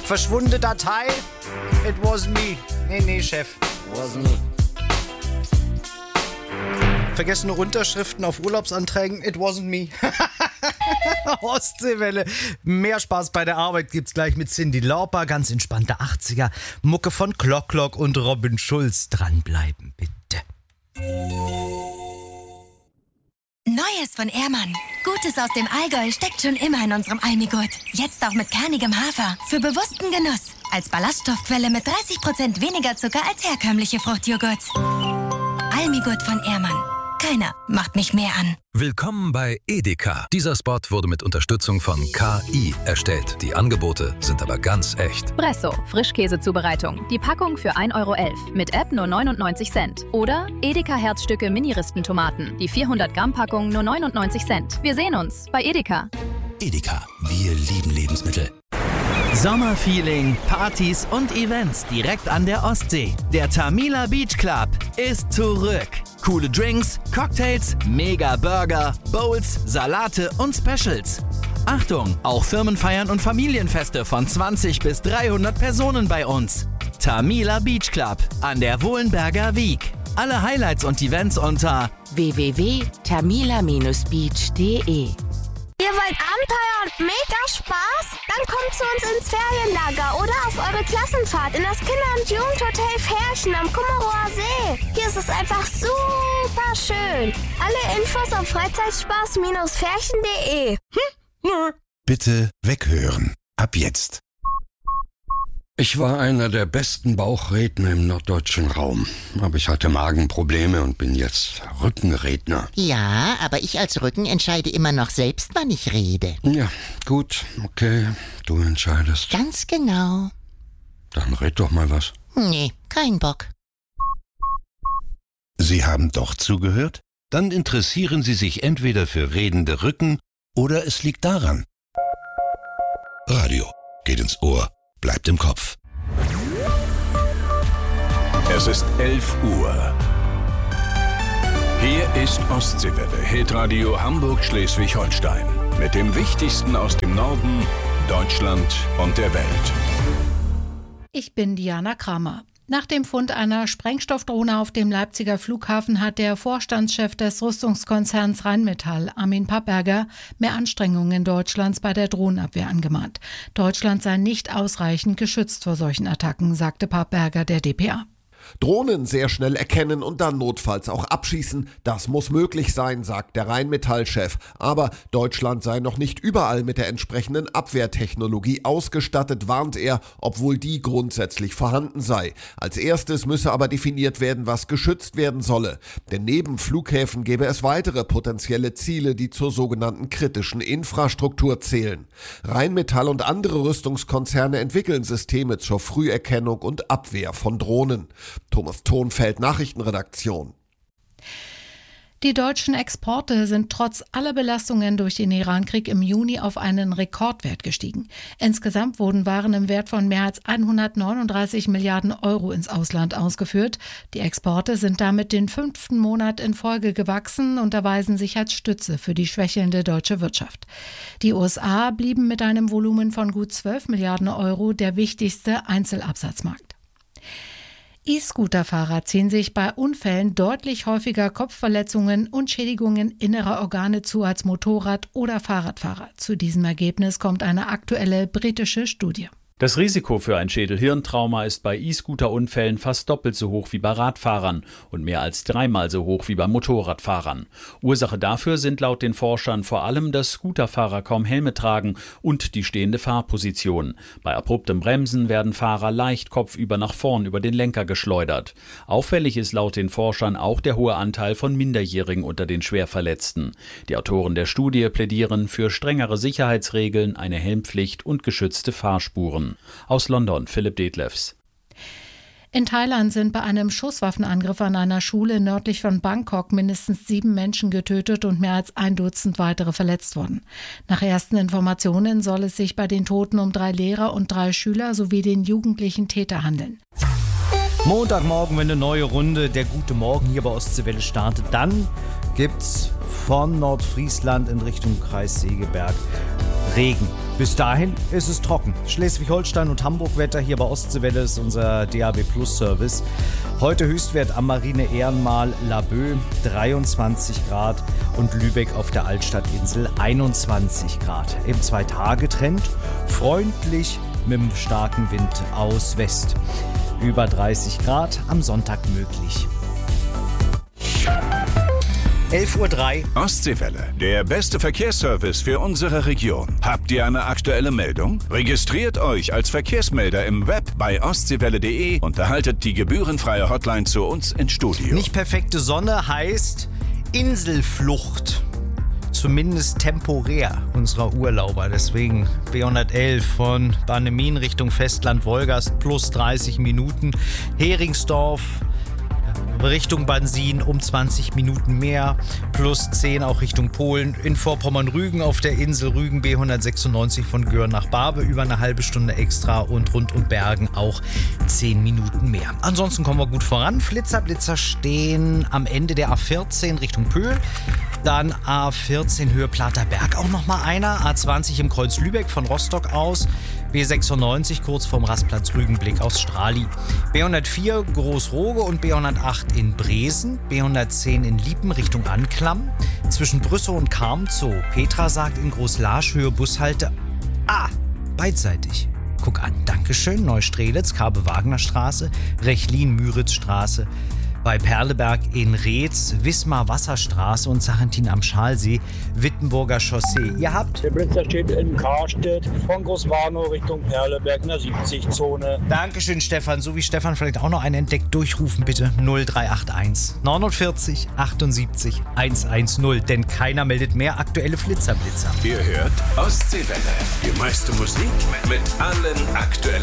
Verschwundene Datei? It wasn't me. Nee, Chef. Wasn't me. Vergessene Unterschriften auf Urlaubsanträgen? It wasn't me. Ostseewelle. Mehr Spaß bei der Arbeit gibt's gleich mit Cyndi Lauper. Ganz entspannte 80er. Mucke von Glock und Robin Schulz. Dranbleiben, bitte. Neues von Ehrmann. Gutes aus dem Allgäu steckt schon immer in unserem Almigurt. Jetzt auch mit kernigem Hafer. Für bewussten Genuss. Als Ballaststoffquelle mit 30% weniger Zucker als herkömmliche Fruchtjoghurt. Almigurt von Ehrmann. Keiner macht mich mehr an. Willkommen bei Edeka. Dieser Spot wurde mit Unterstützung von KI erstellt. Die Angebote sind aber ganz echt. Bresso, Frischkäsezubereitung. Die Packung für 1,11 €. Mit App nur 99 Cent. Oder Edeka Herzstücke Mini-Rispentomaten. Die 400 Gramm Packung nur 99 Cent. Wir sehen uns bei Edeka. Edeka, wir lieben Lebensmittel. Sommerfeeling, Partys und Events direkt an der Ostsee. Der Tamila Beach Club ist zurück. Coole Drinks, Cocktails, mega Burger, Bowls, Salate und Specials. Achtung, auch Firmenfeiern und Familienfeste von 20 bis 300 Personen bei uns. Tamila Beach Club an der Wohlenberger Wiek. Alle Highlights und Events unter www.tamila-beach.de. Ihr wollt Abenteuer und mega Spaß? Dann kommt zu uns ins Ferienlager oder auf eure Klassenfahrt in das Kinder- und Jugendhotel Ferchen am Kummerower See. Hier ist es einfach super schön. Alle Infos auf freizeitspaß-ferchen.de. Bitte weghören. Ab jetzt. Ich war einer der besten Bauchredner im norddeutschen Raum. Aber ich hatte Magenprobleme und bin jetzt Rückenredner. Ja, aber ich als Rücken entscheide immer noch selbst, wann ich rede. Ja, gut, okay, du entscheidest. Ganz genau. Dann red doch mal was. Nee, kein Bock. Sie haben doch zugehört? Dann interessieren Sie sich entweder für redende Rücken oder es liegt daran. Radio geht ins Ohr. Bleibt im Kopf. Es ist 11 Uhr. Hier ist Ostseewelle, Hitradio Hamburg-Schleswig-Holstein. Mit dem Wichtigsten aus dem Norden, Deutschland und der Welt. Ich bin Diana Kramer. Nach dem Fund einer Sprengstoffdrohne auf dem Leipziger Flughafen hat der Vorstandschef des Rüstungskonzerns Rheinmetall, Armin Papperger, mehr Anstrengungen Deutschlands bei der Drohnenabwehr angemahnt. Deutschland sei nicht ausreichend geschützt vor solchen Attacken, sagte Papperger der dpa. Drohnen sehr schnell erkennen und dann notfalls auch abschießen, das muss möglich sein, sagt der Rheinmetall-Chef. Aber Deutschland sei noch nicht überall mit der entsprechenden Abwehrtechnologie ausgestattet, warnt er, obwohl die grundsätzlich vorhanden sei. Als erstes müsse aber definiert werden, was geschützt werden solle. Denn neben Flughäfen gäbe es weitere potenzielle Ziele, die zur sogenannten kritischen Infrastruktur zählen. Rheinmetall und andere Rüstungskonzerne entwickeln Systeme zur Früherkennung und Abwehr von Drohnen. Thomas Thonfeld, Nachrichtenredaktion. Die deutschen Exporte sind trotz aller Belastungen durch den Irankrieg im Juni auf einen Rekordwert gestiegen. Insgesamt wurden Waren im Wert von mehr als 139 Milliarden Euro ins Ausland ausgeführt. Die Exporte sind damit den 5. Monat in Folge gewachsen und erweisen sich als Stütze für die schwächelnde deutsche Wirtschaft. Die USA blieben mit einem Volumen von gut 12 Milliarden Euro der wichtigste Einzelabsatzmarkt. E-Scooter-Fahrer ziehen sich bei Unfällen deutlich häufiger Kopfverletzungen und Schädigungen innerer Organe zu als Motorrad- oder Fahrradfahrer. Zu diesem Ergebnis kommt eine aktuelle britische Studie. Das Risiko für ein Schädel-Hirntrauma ist bei E-Scooter-Unfällen fast doppelt so hoch wie bei Radfahrern und mehr als 3-mal so hoch wie bei Motorradfahrern. Ursache dafür sind laut den Forschern vor allem, dass Scooterfahrer kaum Helme tragen und die stehende Fahrposition. Bei abruptem Bremsen werden Fahrer leicht kopfüber nach vorn über den Lenker geschleudert. Auffällig ist laut den Forschern auch der hohe Anteil von Minderjährigen unter den Schwerverletzten. Die Autoren der Studie plädieren für strengere Sicherheitsregeln, eine Helmpflicht und geschützte Fahrspuren. Aus London, Philipp Detlefs. In Thailand sind bei einem Schusswaffenangriff an einer Schule nördlich von Bangkok mindestens 7 Menschen getötet und mehr als 1 Dutzend weitere verletzt worden. Nach ersten Informationen soll es sich bei den Toten um 3 Lehrer und 3 Schüler sowie den jugendlichen Täter handeln. Montagmorgen, wenn eine neue Runde der Gute Morgen hier bei Ostseewelle startet, dann gibt's von Nordfriesland in Richtung Kreis Segeberg Regen. Bis dahin ist es trocken. Schleswig-Holstein und Hamburg-Wetter hier bei Ostseewelle ist unser DAB Plus Service. Heute Höchstwert am Marine-Ehrenmal Laboe 23 Grad und Lübeck auf der Altstadtinsel 21 Grad. Im 2-Tage-Trend freundlich mit dem starken Wind aus West. Über 30 Grad am Sonntag möglich. 11:03 Uhr. Ostseewelle, der beste Verkehrsservice für unsere Region. Habt ihr eine aktuelle Meldung? Registriert euch als Verkehrsmelder im Web bei ostseewelle.de und erhaltet die gebührenfreie Hotline zu uns ins Studio. Nicht perfekte Sonne heißt Inselflucht. Zumindest temporär unserer Urlauber. Deswegen B111 von Bannemin Richtung Festland Wolgast plus 30 Minuten. Heringsdorf Richtung Bansin um 20 Minuten mehr, plus 10 auch Richtung Polen. In Vorpommern-Rügen auf der Insel Rügen B196 von Göhren nach Barbe über eine halbe Stunde extra und rund um Bergen auch 10 Minuten mehr. Ansonsten kommen wir gut voran. Blitzer stehen am Ende der A14 Richtung Pöhl. Dann A14 Höhe Platerberg auch nochmal einer. A20 im Kreuz Lübeck von Rostock aus. B96 kurz vorm Rastplatz Rügenblick aus Strali. B104 Großroge und B108 in Bresen. B110 in Liepen Richtung Anklam. Zwischen Brüssow und Karmzow. Petra sagt in Großlarsch Höhe Bushalte. Beidseitig. Guck an. Dankeschön. Neustrelitz, Karbe-Wagner-Straße. Rechlin-Müritz-Straße. Bei Perleberg in Reetz, Wismar-Wasserstraße und Sarrentin am Schalsee, Wittenburger Chaussee. Ihr habt... Der Blitzer steht in Karstedt, von Großwarnow Richtung Perleberg in der 70-Zone. Dankeschön, Stefan. So wie Stefan vielleicht auch noch einen entdeckt, durchrufen bitte 0381 49 78 110, denn keiner meldet mehr aktuelle Flitzer. Ihr hört Ostseewelle, die meiste Musik mit allen aktuellen